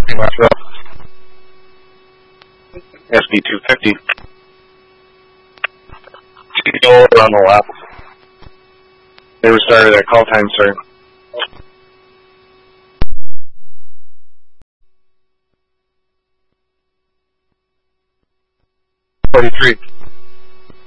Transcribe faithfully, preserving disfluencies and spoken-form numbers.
S B two fifty. On the left. They were started at call time, sir. forty-three.